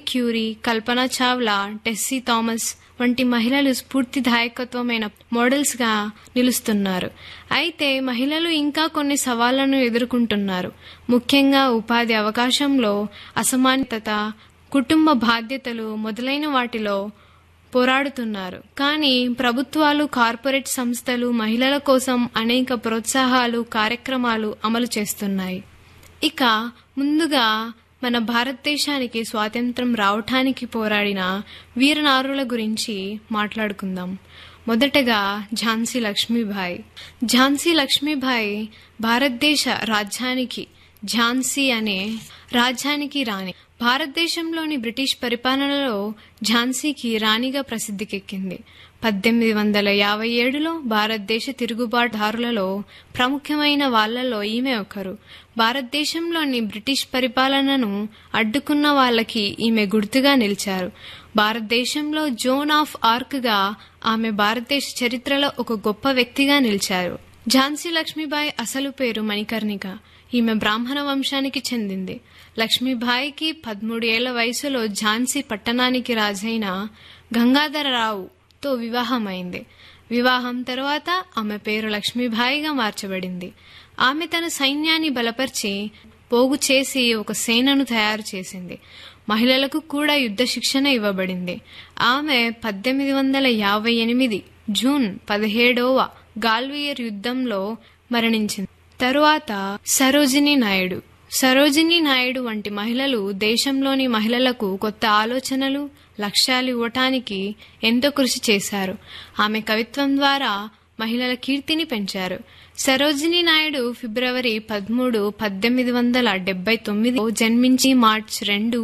Curie, Kalpana Chawla, Tessy Thomas వంటి మహిళలు స్ఫూర్తిదాయకత్వమైన models గా నిలుస్తున్నారు. అయితే మహిళలు ఇంకా కొన్ని సవాళ్లను ఎదుర్కొంటున్నారు. ముఖ్యంగా ఉపాధి అవకాశంలో అసమానత, కుటుంబ బాధ్యతలు మొదలైన వాటిలో పోరాడుతున్నారు. కానీ ప్రభుత్వాలు, కార్పొరేట్ సంస్థలు మహిళల కోసం అనేక ప్రోత్సాహాలు, కార్యక్రమాలు అమలు చేస్తున్నాయి. ఇక ముందుగా మన భారతదేశానికి స్వాతంత్రం రావటానికి పోరాడిన వీరనారుల గురించి మాట్లాడుకుందాం. మొదటగా ఝాన్సీ లక్ష్మీబాయి. ఝాన్సీ లక్ష్మీబాయి భారతదేశ రాజ్యానికి, ఝాన్సీ అనే రాజ్యానికి రాణి. భారతదేశంలోని బ్రిటిష్ పరిపాలనలో ఝాన్సీకి రాణిగా ప్రసిద్ధికెక్కింది. 1857లో భారతదేశ తిరుగుబాటుదారులలో ప్రముఖమైన వాళ్లలో ఈమె ఒకరు. భారతదేశంలోని బ్రిటిష్ పరిపాలనను అడ్డుకున్న వాళ్లకి ఈమె గుర్తుగా నిలిచారు. భారతదేశంలో జోన్ ఆఫ్ ఆర్క్ గా ఆమె భారతదేశ చరిత్రలో ఒక గొప్ప వ్యక్తిగా నిలిచారు. ఝాన్సీ లక్ష్మీబాయి అసలు పేరు మణికర్ణిక. ఈమె బ్రాహ్మణ వంశానికి చెందింది. లక్ష్మీబాయికి 13 ఏళ్ల వయసులో ఝాన్సీ పట్టణానికి రాజైన గంగాధరరావుతో వివాహమైంది. వివాహం తర్వాత ఆమె పేరు లక్ష్మీబాయిగా మార్చబడింది. ఆమె తన సైన్యాన్ని బలపరిచి పోగు చేసి ఒక సేనను తయారు చేసింది. మహిళలకు కూడా యుద్ధ శిక్షణ ఇవ్వబడింది. ఆమె 1858 జూన్ 17వ గాల్వియర్ యుద్ధంలో మరణించింది. తరువాత సరోజినీ నాయుడు. సరోజినీ నాయుడు వంటి మహిళలు దేశంలోని మహిళలకు కొత్త ఆలోచనలు, లక్ష్యాలు ఇవ్వటానికి ఎంతో కృషి చేశారు. ఆమె కవిత్వం ద్వారా మహిళల కీర్తిని పెంచారు. సరోజినీ నాయుడు ఫిబ్రవరి 13, 1879లో జన్మించి మార్చి 2,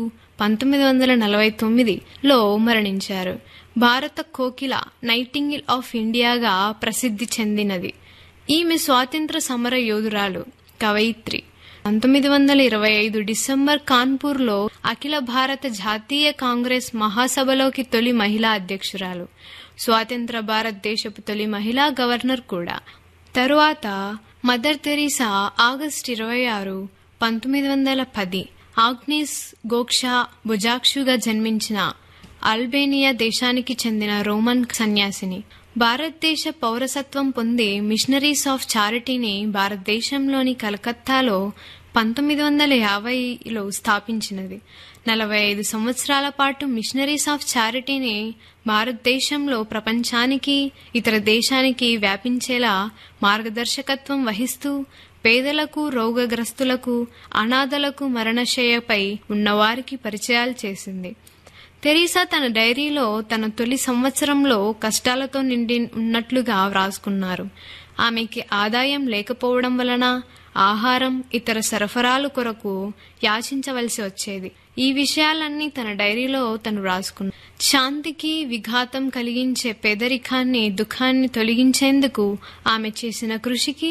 1949లో మరణించారు. భారత కోకిల, నైటింగేల్ ఆఫ్ ఇండియాగా ప్రసిద్ధి చెందినది. ఈమె స్వాతంత్ర సమర యోధురాలు, కవయిత్రి. 1925 డిసెంబర్ కాన్పూర్లో అఖిల భారత జాతీయ కాంగ్రెస్ మహాసభలోకి తొలి మహిళా అధ్యక్షురాలు. స్వాతంత్ర భారతదేశపు తొలి మహిళా గవర్నర్ కూడా. తరువాత మదర్ తెరీసా ఆగస్టు 26, 1910 ఆగ్నేస్ గోక్షా బుజాక్షుగా జన్మించిన అల్బేనియా దేశానికి చెందిన రోమన్ సన్యాసిని. భారతదేశ పౌరసత్వం పొంది మిషనరీస్ ఆఫ్ చారిటీని భారతదేశంలోని కలకత్తాలో 1950లో స్థాపించినది. 45 సంవత్సరాల పాటు మిషనరీస్ ఆఫ్ చారిటీని భారతదేశంలో ప్రపంచానికి, ఇతర దేశానికి వ్యాపించేలా మార్గదర్శకత్వం వహిస్తూ పేదలకు, రోగగ్రస్తులకు, అనాథలకు, మరణశయ్యపై ఉన్నవారికి పరిచయాలు చేసింది. తెరీసా తన డైరీలో తన తొలి సంవత్సరంలో కష్టాలతో నిండి ఉన్నట్లుగా వ్రాసుకున్నారు. ఆమెకి ఆదాయం లేకపోవడం వలన ఆహారం, ఇతర సరఫరాల కొరకు యాచించవలసి వచ్చేది. ఈ విషయాలన్నీ తన డైరీలో తను వ్రాసుకున్నారు. శాంతికి విఘాతం కలిగించే పేదరికాన్ని, దుఃఖాన్ని తొలగించేందుకు ఆమె చేసిన కృషికి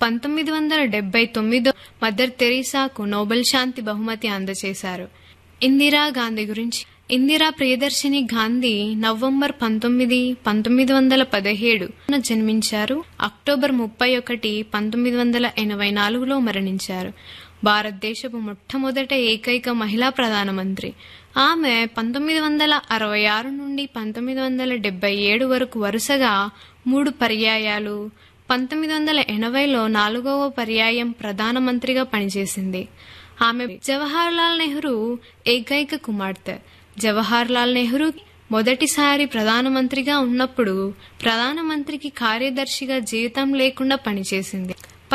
1979 మదర్ తెరీసాకు నోబెల్ శాంతి బహుమతి అందజేశారు. ఇందిరా గాంధీ గురించి. ఇందిరా ప్రియదర్శిని గాంధీ నవంబర్ 19, 1917 జన్మించారు. అక్టోబర్ 31, 1984లో మరణించారు. భారతదేశపు మొట్టమొదటి ఏకైక మహిళా ప్రధానమంత్రి. ఆమె 1966 నుండి 1977 వరకు వరుసగా 3 పర్యాయాలు, 1980లో 4వ పర్యాయం ప్రధానమంత్రిగా పనిచేసింది. ఆమె జవహర్లాల్ నెహ్రూ ఏకైక కుమార్తె. జవహర్లాల్ నెహ్రూ మొదటిసారి ప్రధానమంత్రిగా ఉన్నప్పుడు ప్రధానమంత్రికి కార్యదర్శిగా జీతం లేకుండా పనిచేసింది.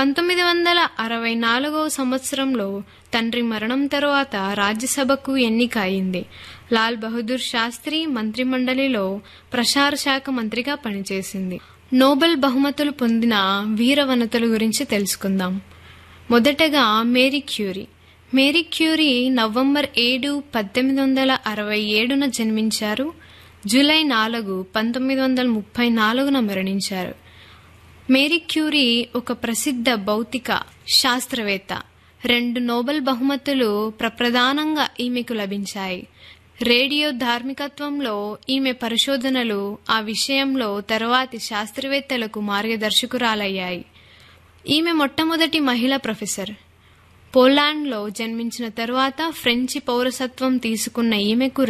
1964వ సంవత్సరంలో తండ్రి మరణం తరువాత రాజ్యసభకు ఎన్నిక అయింది. లాల్ బహదూర్ శాస్త్రి మంత్రిమండలిలో ప్రసార శాఖ మంత్రిగా పనిచేసింది. నోబెల్ బహుమతులు పొందిన వీరవనితల గురించి తెలుసుకుందాం. మొదటగా Marie Curie. Marie Curie November 7, 1867 జన్మించారు. జూలై 4, 1934 మరణించారు. మేరీ క్యూరీ ఒక ప్రసిద్ధ భౌతిక శాస్త్రవేత్త. 2 నోబెల్ బహుమతులు ప్రప్రదానంగా ఈమెకు లభించాయి. రేడియో ధార్మికత్వంలో ఈమె పరిశోధనలు ఆ విషయంలో తరువాతి శాస్త్రవేత్తలకు మార్గదర్శకురాలయ్యాయి. ఈమె మొట్టమొదటి మహిళా ప్రొఫెసర్. పోలాండ్లో జన్మించిన తరువాత ఫ్రెంచి పౌరసత్వం తీసుకున్న ఈమెకు